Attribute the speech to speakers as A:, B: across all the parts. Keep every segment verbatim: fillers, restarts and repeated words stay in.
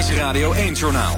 A: S Radio één-journaal.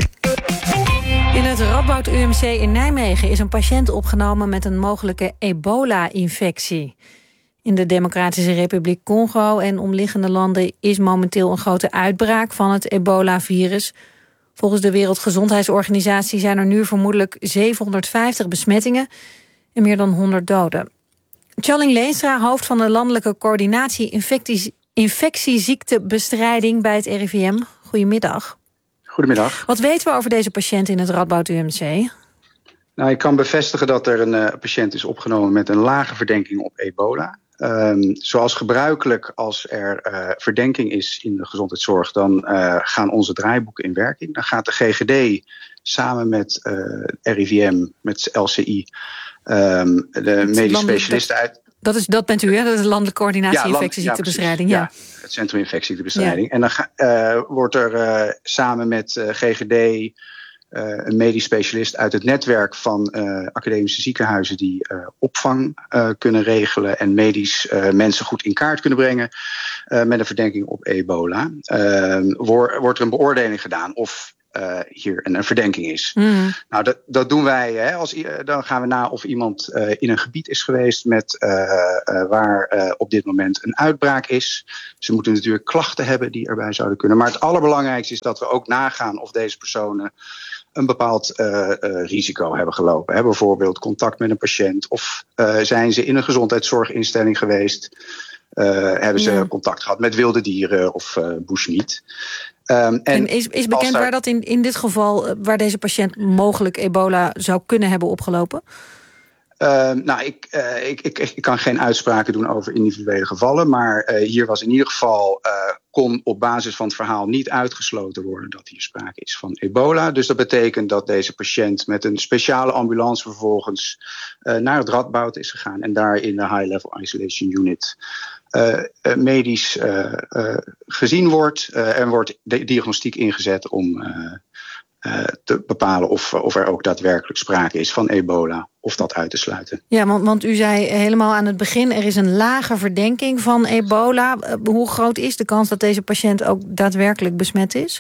B: In het Radboud U M C in Nijmegen is een patiënt opgenomen met een mogelijke ebola-infectie. In de Democratische Republiek Congo en omliggende landen is momenteel een grote uitbraak van het ebola-virus. Volgens de Wereldgezondheidsorganisatie zijn er nu vermoedelijk zevenhonderdvijftig besmettingen en meer dan honderd doden. Tjalling Leenstra, hoofd van de Landelijke Coördinatie Infectie, Infectieziektebestrijding bij het R I V M. Goedemiddag.
C: Goedemiddag.
B: Wat weten we over deze patiënt in het Radboud U M C?
C: Nou, ik kan bevestigen dat er een uh, patiënt is opgenomen met een lage verdenking op ebola. Um, zoals gebruikelijk als er uh, verdenking is in de gezondheidszorg, dan uh, gaan onze draaiboeken in werking. Dan gaat de G G D samen met uh, R I V M, met L C I, um, de medisch specialisten uit.
B: Dat, is, dat bent u, hè? Dat is de Landelijke Coördinatie ja, Infectieziektebestrijding. Ja,
C: ja. ja, het Centrum Infectieziektebestrijding. Ja. En dan ga, uh, wordt er uh, samen met uh, G G D uh, een medisch specialist uit het netwerk van uh, academische ziekenhuizen die uh, opvang uh, kunnen regelen en medisch uh, mensen goed in kaart kunnen brengen uh, met een verdenking op ebola. Uh, wordt, wordt er een beoordeling gedaan of Uh, hier een, een verdenking is. Mm. Nou, dat, dat doen wij. Hè, als, uh, dan gaan we na of iemand uh, in een gebied is geweest met, uh, uh, waar uh, op dit moment een uitbraak is. Ze moeten natuurlijk klachten hebben die erbij zouden kunnen. Maar het allerbelangrijkste is dat we ook nagaan of deze personen een bepaald uh, uh, risico hebben gelopen. Hè. Bijvoorbeeld contact met een patiënt of uh, zijn ze in een gezondheidszorginstelling geweest. Uh, hebben ze ja. contact gehad met wilde dieren of uh, bushmeat. Um, en
B: en is, is bekend daar... waar dat in, in dit geval, waar deze patiënt mogelijk ebola zou kunnen hebben opgelopen?
C: Uh, nou, ik, uh, ik, ik, ik kan geen uitspraken doen over individuele gevallen, maar uh, hier was in ieder geval, uh, kon op basis van het verhaal niet uitgesloten worden dat hier sprake is van ebola. Dus dat betekent dat deze patiënt met een speciale ambulance vervolgens uh, naar het Radboud is gegaan en daar in de High Level Isolation Unit Uh, uh, medisch uh, uh, gezien wordt. Uh, er wordt de diagnostiek ingezet om uh, uh, te bepalen of, of er ook daadwerkelijk sprake is van ebola, of dat uit te sluiten.
B: Ja, want, want u zei helemaal aan het begin, er is een lage verdenking van ebola. Uh, hoe groot is de kans dat deze patiënt ook daadwerkelijk besmet is?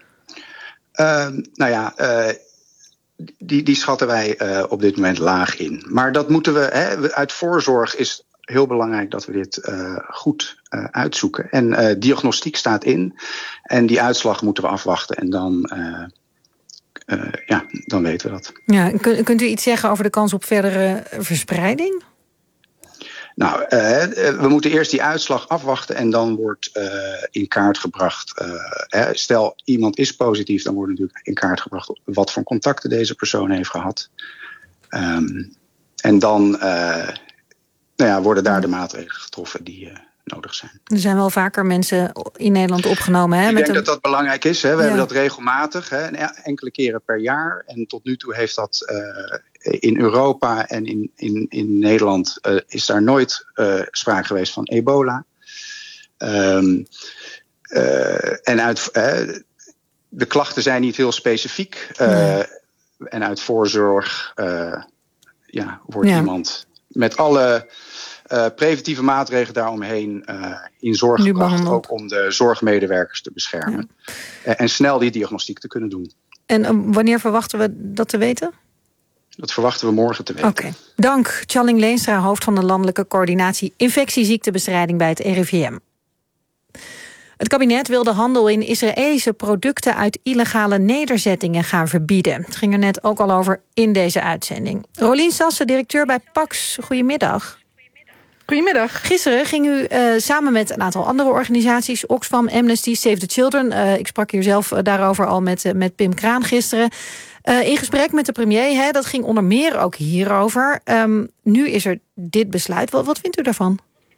C: Uh, nou ja, uh, die, die schatten wij uh, op dit moment laag in. Maar dat moeten we, hè, uit voorzorg is heel belangrijk dat we dit uh, goed uh, uitzoeken. En uh, diagnostiek staat in. En die uitslag moeten we afwachten. En dan, uh, uh, ja, dan weten we dat.
B: Ja, kunt, kunt u iets zeggen over de kans op verdere verspreiding?
C: Nou, uh, we moeten eerst die uitslag afwachten en dan wordt uh, in kaart gebracht. Uh, hè, stel, iemand is positief, dan wordt natuurlijk in kaart gebracht wat voor contacten deze persoon heeft gehad. Um, en dan Uh, Nou ja, worden daar de maatregelen getroffen die uh, nodig zijn.
B: Er zijn wel vaker mensen in Nederland opgenomen. Hè,
C: Ik
B: met
C: denk
B: een...
C: dat dat belangrijk is. Hè. We ja. hebben dat regelmatig, hè, enkele keren per jaar. En tot nu toe heeft dat uh, in Europa en in, in, in Nederland uh, is daar nooit uh, sprake geweest van ebola. Um, uh, en uit, uh, de klachten zijn niet heel specifiek. Uh, nee. En uit voorzorg uh, ja, wordt ja. iemand met alle uh, preventieve maatregelen daaromheen uh, in zorg gebracht, ook om de zorgmedewerkers te beschermen. Ja. En snel die diagnostiek te kunnen doen.
B: En uh, wanneer verwachten we dat te weten?
C: Dat verwachten we morgen te weten.
B: Oké, okay. Dank. Tjalling Leenstra, hoofd van de Landelijke Coördinatie Infectieziektebestrijding bij het R I V M. Het kabinet wil de handel in Israëlische producten uit illegale nederzettingen gaan verbieden. Het ging er net ook al over in deze uitzending. Rolien Sassen, directeur bij Pax. Goedemiddag.
D: Goedemiddag.
B: Gisteren ging u uh, samen met een aantal andere organisaties, Oxfam, Amnesty, Save the Children. Uh, ik sprak hier zelf uh, daarover al met, uh, met Pim Kraan gisteren. Uh, in gesprek met de premier, hè, dat ging onder meer ook hierover. Um, nu is er dit besluit. Wat, wat vindt u daarvan?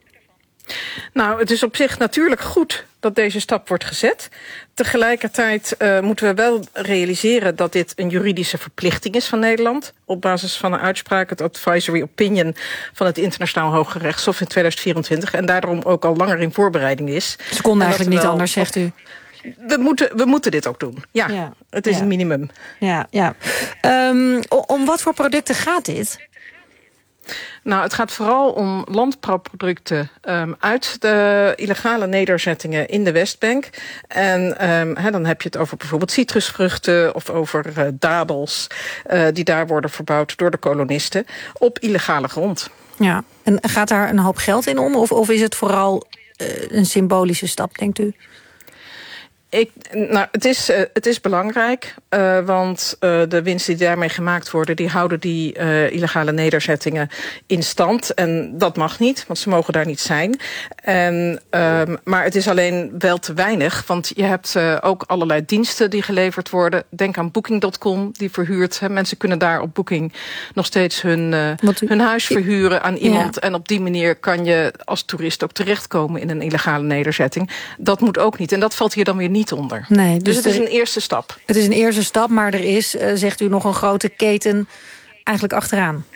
D: Nou, het is op zich natuurlijk goed dat deze stap wordt gezet. Tegelijkertijd uh, moeten we wel realiseren dat dit een juridische verplichting is van Nederland. Op basis van een uitspraak, het advisory opinion van het Internationaal Hoge Rechtshof in tweeduizend vierentwintig. En daarom ook al langer in voorbereiding is.
B: Ze konden eigenlijk niet anders, zegt u.
D: We moeten, we moeten dit ook doen. Ja, ja. Het is ja. een minimum.
B: Ja, ja. Um, om wat voor producten gaat dit?
D: Nou, het gaat vooral om landbouwproducten um, uit de illegale nederzettingen in de Westbank. En um, he, dan heb je het over bijvoorbeeld citrusvruchten of over uh, dadels uh, die daar worden verbouwd door de kolonisten op illegale grond.
B: Ja, en gaat daar een hoop geld in om? Of, of is het vooral uh, een symbolische stap, denkt u?
D: Ik, nou, het is, uh, het is belangrijk, uh, want uh, de winsten die daarmee gemaakt worden, die houden die uh, illegale nederzettingen in stand. En dat mag niet, want ze mogen daar niet zijn. En, uh, maar het is alleen wel te weinig, want je hebt uh, ook allerlei diensten die geleverd worden. Denk aan booking punt com, die verhuurt. Hè. Mensen kunnen daar op Booking nog steeds hun, uh, u, hun huis verhuren aan iemand. Ja. En op die manier kan je als toerist ook terechtkomen in een illegale nederzetting. Dat moet ook niet. En dat valt hier dan weer niet onder.
B: Nee,
D: dus, dus het is een eerste stap.
B: Het is een eerste stap, maar er is, uh, zegt u, nog een grote keten eigenlijk achteraan.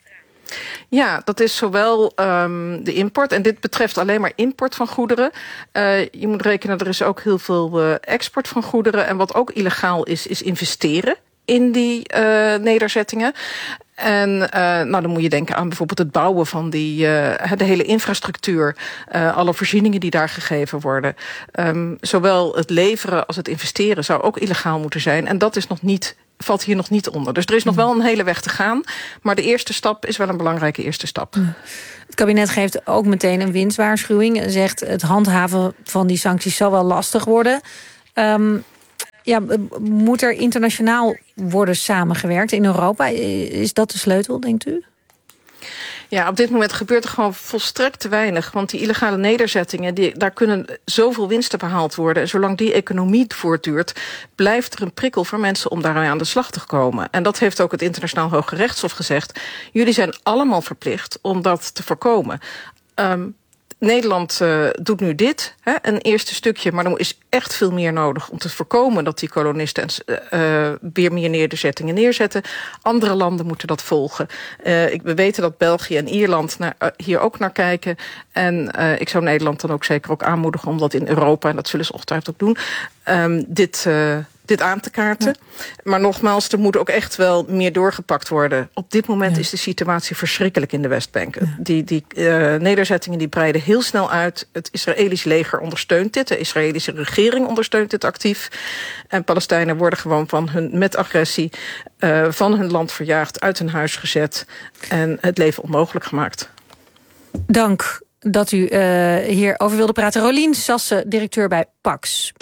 D: Ja, dat is zowel um, de import, en dit betreft alleen maar import van goederen. Uh, je moet rekenen, er is ook heel veel uh, export van goederen. En wat ook illegaal is, is investeren in die uh, nederzettingen. En uh, nou, dan moet je denken aan bijvoorbeeld het bouwen van die, uh, de hele infrastructuur. Uh, alle voorzieningen die daar gegeven worden. Um, zowel het leveren als het investeren zou ook illegaal moeten zijn. En dat is nog niet, valt hier nog niet onder. Dus er is nog wel een hele weg te gaan. Maar de eerste stap is wel een belangrijke eerste stap.
B: Het kabinet geeft ook meteen een winstwaarschuwing. Zegt het handhaven van die sancties zal wel lastig worden. Um, Ja, moet er internationaal worden samengewerkt in Europa? Is dat de sleutel, denkt u?
D: Ja, op dit moment gebeurt er gewoon volstrekt te weinig. Want die illegale nederzettingen, die, daar kunnen zoveel winsten behaald worden. En zolang die economie voortduurt, blijft er een prikkel voor mensen om daarmee aan de slag te komen. En dat heeft ook het Internationaal Hoge Rechtshof gezegd. Jullie zijn allemaal verplicht om dat te voorkomen. Um, Nederland uh, doet nu dit, hè, een eerste stukje, maar er is echt veel meer nodig om te voorkomen dat die kolonisten uh, weer meer nederzettingen neerzetten. Andere landen moeten dat volgen. Uh, ik, we weten dat België en Ierland naar, uh, hier ook naar kijken. En uh, ik zou Nederland dan ook zeker ook aanmoedigen om dat in Europa, en dat zullen ze ongetwijfeld ook doen, um, dit... Uh, dit aan te kaarten. Ja. Maar nogmaals, er moet ook echt wel meer doorgepakt worden. Op dit moment ja. is de situatie verschrikkelijk in de Westbank. Ja. Die, die uh, nederzettingen die breiden heel snel uit. Het Israëlisch leger ondersteunt dit. De Israëlische regering ondersteunt dit actief. En Palestijnen worden gewoon van hun, met agressie uh, van hun land verjaagd, uit hun huis gezet en het leven onmogelijk gemaakt.
B: Dank dat u uh, hierover wilde praten. Rolien Sasse, directeur bij Pax.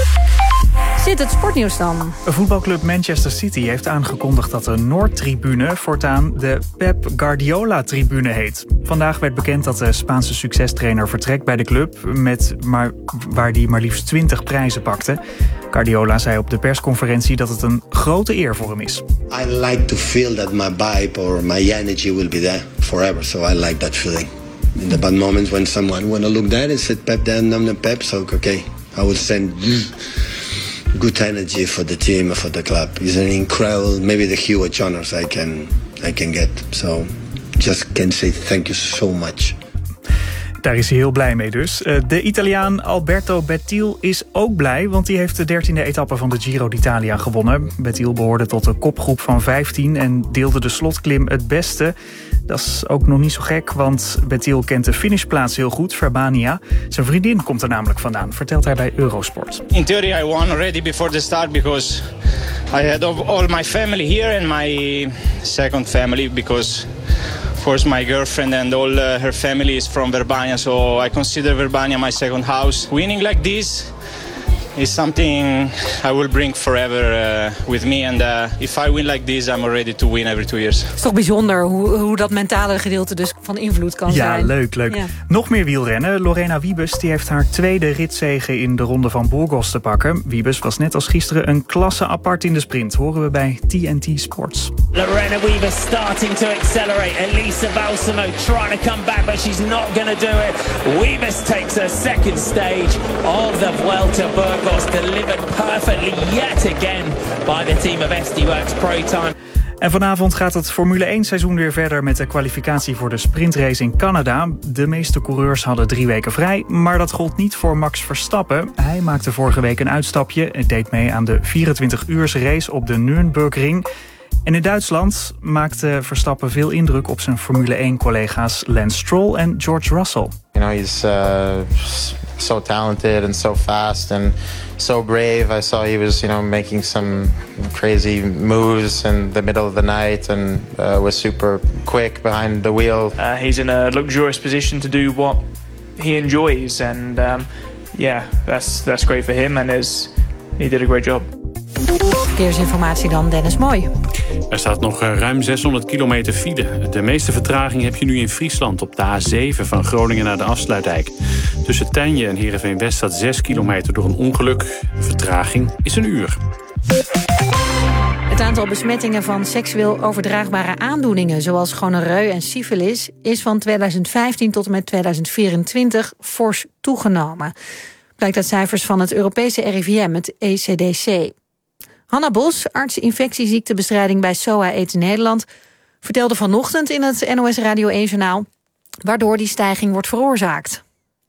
B: Zit het sportnieuws dan?
A: Voetbalclub Manchester City heeft aangekondigd dat de Noordtribune voortaan de Pep Guardiola-tribune heet. Vandaag werd bekend dat de Spaanse succestrainer vertrekt bij de club, met maar, waar hij maar liefst twintig prijzen pakte. Guardiola zei op de persconferentie dat het een grote eer voor hem is.
E: I like to feel that my vibe or my energy will be there forever, so I like that feeling. In the bad moments when someone wanna look there and said Pep, then I'm the Pep, so okay, I will send good energy for the team and for the club. It's an incredible, maybe the huge honors I can I can get. So just can say thank you so much.
A: Daar is hij heel blij mee dus. De Italiaan Alberto Bettiol is ook blij, want die heeft de dertiende etappe van de Giro d'Italia gewonnen. Bettiol behoorde tot de kopgroep van vijftien en deelde de slotklim het beste. Dat is ook nog niet zo gek, want Bettiol kent de finishplaats heel goed, Verbania. Zijn vriendin komt er namelijk vandaan, vertelt hij bij Eurosport.
F: In theory I won already before the start because I had all my family here and my second family because of course my girlfriend and all uh, her family is from Verbania, so I consider Verbania my second house. Winning like this is something I will bring forever uh, with me. And uh, if I win like this, I'm ready to win every two years.
B: Het is toch bijzonder hoe, hoe dat mentale gedeelte dus van invloed kan
A: ja,
B: zijn.
A: Ja, leuk, leuk. Ja. Nog meer wielrennen. Lorena Wiebes die heeft haar tweede ritzege in de ronde van Burgos te pakken. Wiebes was net als gisteren een klasse apart in de sprint. Horen we bij T N T Sports.
G: Lorena Wiebes starting to accelerate. Elisa Balsamo trying to come back, but she's not going to do it. Wiebes takes her second stage of the Vuelta Burgos. Delivered perfectly yet again by the team of S D Works Pro Time.
A: En vanavond gaat het Formule één seizoen weer verder met de kwalificatie voor de sprintrace in Canada. De meeste coureurs hadden drie weken vrij, maar dat gold niet voor Max Verstappen. Hij maakte vorige week een uitstapje en deed mee aan de vierentwintig uurs race op de Nürburgring. En in Duitsland maakte Verstappen veel indruk op zijn Formule één-collega's Lance Stroll en George Russell.
H: You know, he's uh, so talented and so fast and so brave. I saw he was, you know, making some crazy moves in the middle of the night and uh, was super quick behind the wheel.
I: Uh, he's in a luxurious position to do what he enjoys, and um, yeah, that's that's great for him, and is he did a great job.
B: Verkeersinformatie dan, Dennis Mooi.
J: Er staat nog ruim zeshonderd kilometer file. De meeste vertraging heb je nu in Friesland op de A zeven van Groningen naar de Afsluitdijk. Tussen Tijnje en Heerenveen-West staat zes kilometer door een ongeluk. De vertraging is een uur.
B: Het aantal besmettingen van seksueel overdraagbare aandoeningen, zoals gonoreu en syfilis, is van tweeduizend vijftien tot en met tweeduizend vierentwintig fors toegenomen. Blijkt uit cijfers van het Europese R I V M, het E C D C. Hanna Bos, arts infectieziektebestrijding bij S O A AIDS Nederland, vertelde vanochtend in het N O S Radio één-journaal waardoor die stijging wordt veroorzaakt.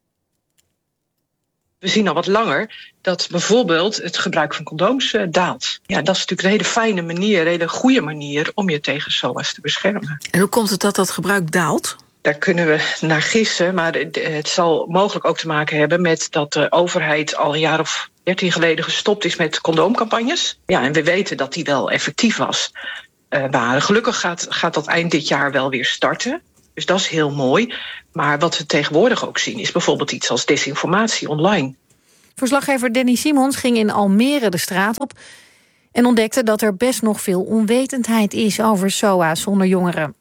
K: We zien al wat langer dat bijvoorbeeld het gebruik van condooms uh, daalt. Ja, dat is natuurlijk een hele fijne manier, een hele goede manier om je tegen S O A's te beschermen.
L: En hoe komt het dat dat gebruik daalt?
K: Daar kunnen we naar gissen, maar het zal mogelijk ook te maken hebben met dat de overheid al een jaar of dertien geleden gestopt is met condoomcampagnes. Ja, en we weten dat die wel effectief was. Uh, maar gelukkig gaat, gaat dat eind dit jaar wel weer starten. Dus dat is heel mooi. Maar wat we tegenwoordig ook zien is bijvoorbeeld iets als desinformatie online.
B: Verslaggever Danny Simons ging in Almere de straat op en ontdekte dat er best nog veel onwetendheid is over S O A's onder jongeren.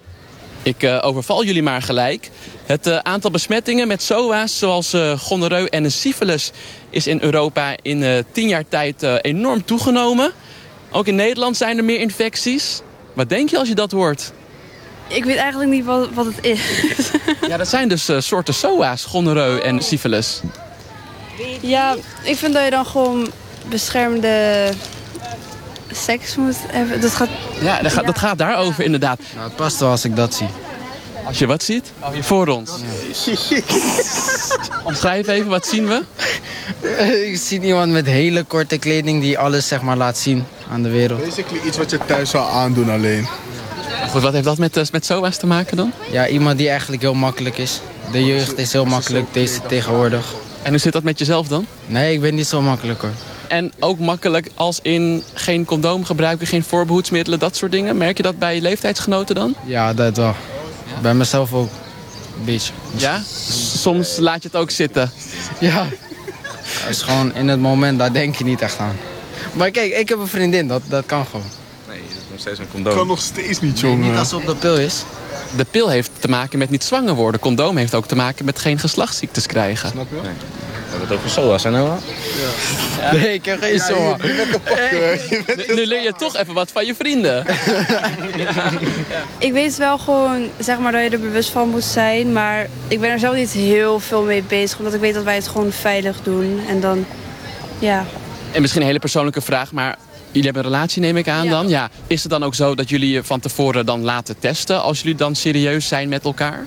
M: Ik uh, overval jullie maar gelijk. Het uh, aantal besmettingen met S O A's, zoals uh, gonoreu en syfilis, is in Europa in uh, tien jaar tijd uh, enorm toegenomen. Ook in Nederland zijn er meer infecties. Wat denk je als je dat hoort?
N: Ik weet eigenlijk niet wat, wat het is.
M: Ja, dat zijn dus uh, soorten S O A's, gonoreu en syfilis.
N: Ja, ik vind dat je dan gewoon beschermde seks moet hebben. Dat gaat...
M: Ja, dat gaat, dat gaat daarover inderdaad.
O: Nou, het past wel als ik dat zie.
M: Als je wat ziet? Oh, hier voor ons. Ja. Omschrijf even, wat zien we?
O: Ik zie iemand met hele korte kleding die alles zeg maar laat zien aan de wereld.
P: Basically iets wat je thuis zou aandoen alleen.
M: Goed, wat heeft dat met, met S O A's te maken dan?
O: Ja, iemand die eigenlijk heel makkelijk is. De jeugd is heel makkelijk deze tegenwoordig.
M: En hoe zit dat met jezelf dan?
O: Nee, ik ben niet zo makkelijk hoor.
M: En ook makkelijk als in geen condoom gebruiken, geen voorbehoedsmiddelen, dat soort dingen. Merk je dat bij je leeftijdsgenoten dan?
O: Ja, dat wel. Ja? Bij mezelf ook. Een beetje.
M: Ja? Soms laat je het ook zitten.
O: Ja. Dat is gewoon in het moment, daar denk je niet echt aan. Maar kijk, ik heb een vriendin, dat, dat kan gewoon.
P: Nee, dat is nog steeds een condoom. Kan nog steeds niet, jongen.
O: Nee, niet als het op de pil is.
M: De pil heeft te maken met niet zwanger worden. Condoom heeft ook te maken met geen geslachtsziektes krijgen.
P: Snap je? Nee.
Q: We hebben het over S O A's, hè Noah?
O: Ja. Nee, ik heb geen S O A.
P: Ja, je, je bent kapot, hey.
M: nu, nu leer je toch even wat van je vrienden.
N: Ja. Ik weet wel gewoon, zeg maar, dat je er bewust van moet zijn. Maar ik ben er zelf niet heel veel mee bezig. Omdat ik weet dat wij het gewoon veilig doen. En dan, ja.
M: En misschien een hele persoonlijke vraag, maar jullie hebben een relatie, neem ik aan ja. dan. Ja. Is het dan ook zo dat jullie je van tevoren dan laten testen als jullie dan serieus zijn met elkaar?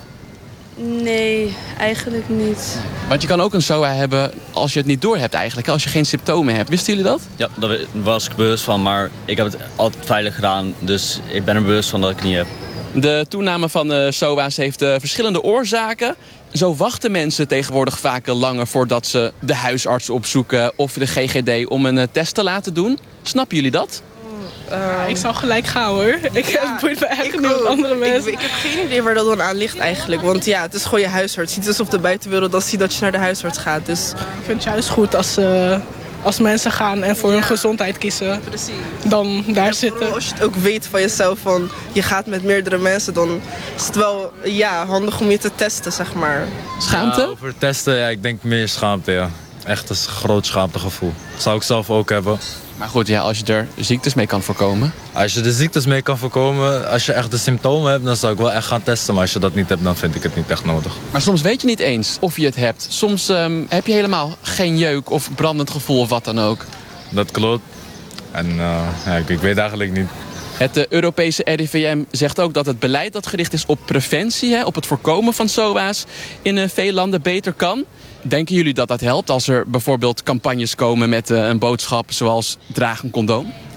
N: Nee, eigenlijk niet.
M: Want je kan ook een S O A hebben als je het niet doorhebt eigenlijk, als je geen symptomen hebt. Wisten jullie dat?
Q: Ja, daar was ik bewust van, maar ik heb het altijd veilig gedaan. Dus ik ben er bewust van dat ik het niet heb.
M: De toename van de S O A's heeft uh, verschillende oorzaken. Zo wachten mensen tegenwoordig vaak langer voordat ze de huisarts opzoeken of de G G D om een uh, test te laten doen. Snappen jullie dat?
R: Uh, ik zou gelijk gaan hoor. Ik ja, boeit me eigenlijk niet met andere mensen.
S: Ik, ik heb geen idee waar dat dan aan ligt eigenlijk. Want ja, het is gewoon je huisarts. Niet alsof de buitenwereld dan ziet dat je naar de huisarts gaat. Dus
R: ik vind het juist goed als, uh, als mensen gaan en voor ja. hun gezondheid kiezen.
S: Precies.
R: Dan daar ja, zitten.
S: Als je het ook weet van jezelf, van je gaat met meerdere mensen, dan is het wel ja, handig om je te testen, zeg maar.
M: Schaamte?
T: Ja, over testen, ja, ik denk meer schaamte, ja. Echt een groot schaamtegevoel. Dat zou ik zelf ook hebben.
M: Maar goed, ja, als je er ziektes mee kan voorkomen.
T: Als je de ziektes mee kan voorkomen, als je echt de symptomen hebt, dan zou ik wel echt gaan testen. Maar als je dat niet hebt, dan vind ik het niet echt nodig.
M: Maar soms weet je niet eens of je het hebt. Soms um, heb je helemaal geen jeuk of brandend gevoel of wat dan ook.
T: Dat klopt. En uh, ja, ik, ik weet eigenlijk niet.
M: Het uh, Europese R I V M zegt ook dat het beleid dat gericht is op preventie, hè, op het voorkomen van S O A's, in uh, veel landen beter kan. Denken jullie dat dat helpt als er bijvoorbeeld campagnes komen met uh, een boodschap zoals draag een condoom?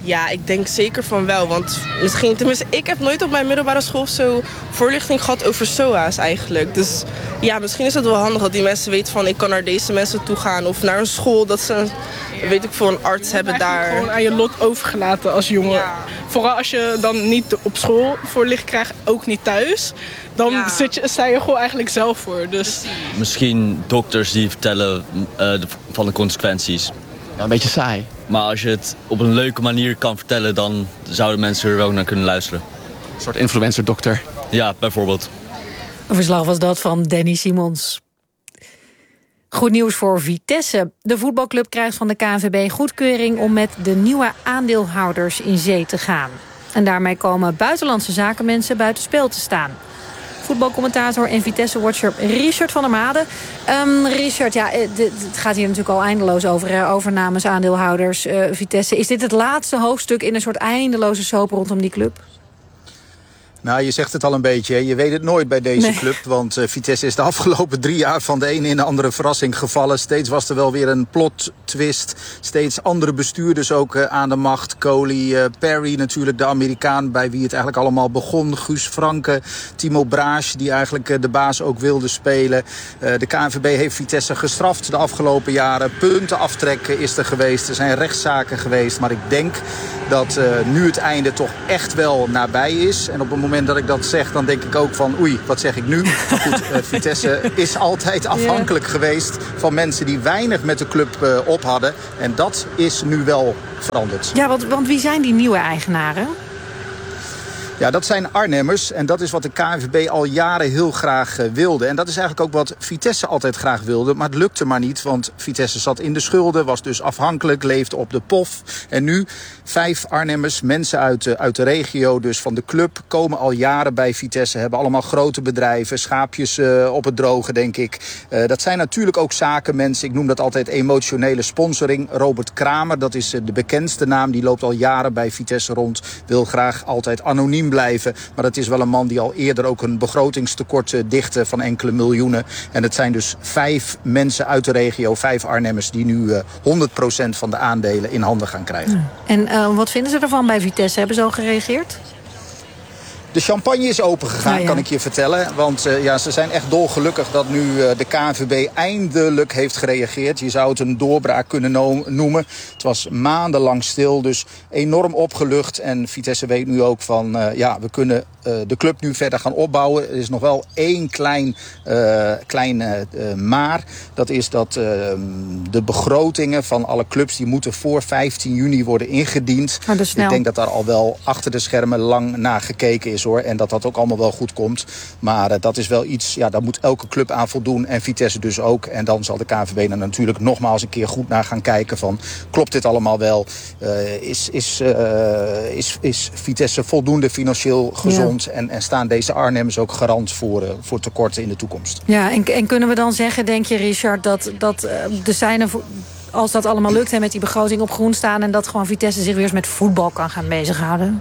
S: Ja, ik denk zeker van wel. Want misschien, tenminste, ik heb nooit op mijn middelbare school zo voorlichting gehad over S O A's eigenlijk. Dus ja, misschien is het wel handig dat die mensen weten van ik kan naar deze mensen toe gaan. Of naar een school dat ze, weet ik veel, een arts hebben daar.
R: Gewoon aan je lot overgelaten als jongen. Ja. Vooral als je dan niet op school voorlichting krijgt, ook niet thuis. Dan ja. zit je, sta je gewoon eigenlijk zelf voor. Dus.
Q: Misschien dokters die vertellen uh, de, van de consequenties.
M: Ja, een beetje saai.
Q: Maar als je het op een leuke manier kan vertellen, dan zouden mensen er wel naar kunnen luisteren.
M: Een soort influencer-dokter.
Q: Ja, bijvoorbeeld.
B: Een verslag was dat van Danny Simons. Goed nieuws voor Vitesse. De voetbalclub krijgt van de K N V B goedkeuring om met de nieuwe aandeelhouders in zee te gaan. En daarmee komen buitenlandse zakenmensen buitenspel te staan. Voetbalcommentator en Vitesse-watcher Richard van der Made. Um, Richard, ja, het gaat hier natuurlijk al eindeloos over. Hè? Overnames, aandeelhouders, uh, Vitesse. Is dit het laatste hoofdstuk in een soort eindeloze soap rondom die club?
U: Nou, je zegt het al een beetje. Hè? Je weet het nooit bij deze nee. club. Want uh, Vitesse is de afgelopen drie jaar van de ene in de andere verrassing gevallen. Steeds was er wel weer een plot twist. Steeds andere bestuurders ook uh, aan de macht. Coley, uh, Perry natuurlijk, de Amerikaan bij wie het eigenlijk allemaal begon. Guus Franke, Timo Braas, die eigenlijk uh, de baas ook wilde spelen. Uh, de K N V B heeft Vitesse gestraft de afgelopen jaren. Puntenaftrek is er geweest. Er zijn rechtszaken geweest. Maar ik denk dat uh, nu het einde toch echt wel nabij is. En op het moment dat ik dat zeg, dan denk ik ook van oei, wat zeg ik nu? Maar goed, uh, Vitesse is altijd afhankelijk yeah. geweest van mensen die weinig met de club uh, op hadden. En dat is nu wel veranderd.
B: Ja, want, want wie zijn die nieuwe eigenaren?
U: Ja, dat zijn Arnhemmers en dat is wat de K N V B al jaren heel graag uh, wilde. En dat is eigenlijk ook wat Vitesse altijd graag wilde, maar het lukte maar niet. Want Vitesse zat in de schulden, was dus afhankelijk, leefde op de pof. En nu vijf Arnhemmers, mensen uit, uh, uit de regio, dus van de club, komen al jaren bij Vitesse. Hebben allemaal grote bedrijven, schaapjes uh, op het droge, denk ik. Uh, dat zijn natuurlijk ook zakenmensen. Ik noem dat altijd emotionele sponsoring. Robert Kramer, dat is uh, de bekendste naam. Die loopt al jaren bij Vitesse rond. Wil graag altijd anoniem blijven. Maar dat is wel een man die al eerder ook een begrotingstekort dichtte van enkele miljoenen. En het zijn dus vijf mensen uit de regio, vijf Arnhemmers, die nu uh, honderd procent van de aandelen in handen gaan krijgen.
B: En uh, wat vinden ze ervan bij Vitesse? Hebben ze al gereageerd?
U: De champagne is opengegaan, nou ja. kan ik je vertellen. Want uh, ja, ze zijn echt dolgelukkig dat nu uh, de K N V B eindelijk heeft gereageerd. Je zou het een doorbraak kunnen no- noemen. Het was maandenlang stil, dus enorm opgelucht. En Vitesse weet nu ook van, uh, ja, we kunnen uh, de club nu verder gaan opbouwen. Er is nog wel één klein, uh, klein uh, maar. Dat is dat uh, de begrotingen van alle clubs, die moeten voor vijftien juni worden ingediend.
B: Oh, dus
U: ik denk dat daar al wel achter de schermen lang naar gekeken is. Hoor. En dat dat ook allemaal wel goed komt. Maar uh, dat is wel iets, ja, daar moet elke club aan voldoen. En Vitesse dus ook. En dan zal de K N V B er natuurlijk nogmaals een keer goed naar gaan kijken van, klopt dit allemaal wel? Uh, is, is, uh, is, is Vitesse voldoende financieel gezond? Ja. En, en staan deze Arnhemmers ook garant voor, uh, voor tekorten in de toekomst?
B: Ja, en, en kunnen we dan zeggen, denk je, Richard, dat, dat uh, de seinen, als dat allemaal lukt en met die begroting op groen staan, en dat gewoon Vitesse zich weer eens met voetbal kan gaan bezighouden?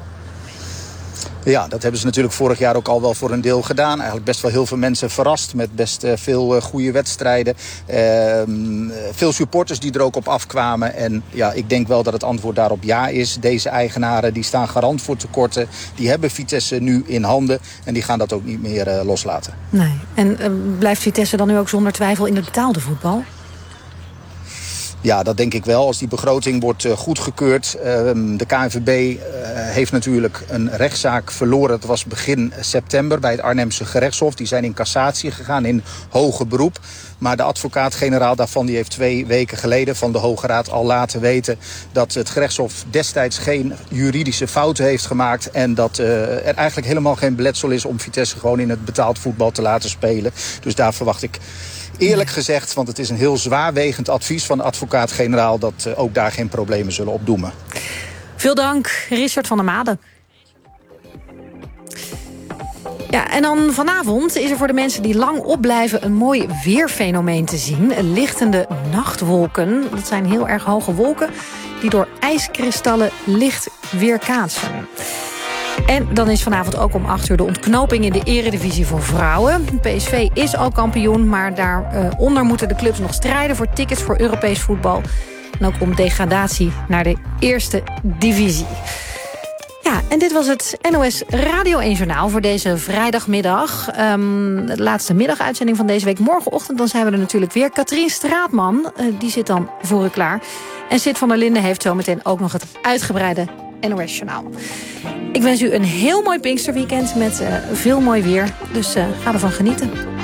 U: Ja, dat hebben ze natuurlijk vorig jaar ook al wel voor een deel gedaan. Eigenlijk best wel heel veel mensen verrast met best uh, veel uh, goede wedstrijden. Uh, veel supporters die er ook op afkwamen. En ja, ik denk wel dat het antwoord daarop ja is. Deze eigenaren die staan garant voor tekorten. Die hebben Vitesse nu in handen. En die gaan dat ook niet meer uh, loslaten.
B: Nee. En uh, blijft Vitesse dan nu ook zonder twijfel in het betaalde voetbal?
U: Ja, dat denk ik wel. Als die begroting wordt uh, goedgekeurd. Uh, de K N V B uh, heeft natuurlijk een rechtszaak verloren. Dat was begin september bij het Arnhemse gerechtshof. Die zijn in cassatie gegaan, in hoger beroep. Maar de advocaat-generaal daarvan die heeft twee weken geleden van de Hoge Raad al laten weten dat het gerechtshof destijds geen juridische fouten heeft gemaakt. En dat uh, er eigenlijk helemaal geen beletsel is om Vitesse gewoon in het betaald voetbal te laten spelen. Dus daar verwacht ik, eerlijk gezegd, want het is een heel zwaarwegend advies van de advocaat-generaal, dat uh, ook daar geen problemen zullen opdoemen.
B: Veel dank, Richard van der Made. Ja, en dan vanavond is er voor de mensen die lang opblijven een mooi weerfenomeen te zien. Lichtende nachtwolken. Dat zijn heel erg hoge wolken die door ijskristallen licht weerkaatsen. En dan is vanavond ook om acht uur de ontknoping in de eredivisie voor vrouwen. P S V is al kampioen, maar daaronder uh, moeten de clubs nog strijden voor tickets voor Europees voetbal. En ook om degradatie naar de eerste divisie. Ja, en dit was het N O S Radio één Journaal voor deze vrijdagmiddag. Um, de laatste middaguitzending van deze week. Morgenochtend dan zijn we er natuurlijk weer. Katrien Straatman, uh, die zit dan voor u klaar. En Sid van der Linden heeft zometeen ook nog het uitgebreide N O S Journaal. Ik wens u een heel mooi Pinksterweekend met uh, veel mooi weer. Dus uh, ga ervan genieten.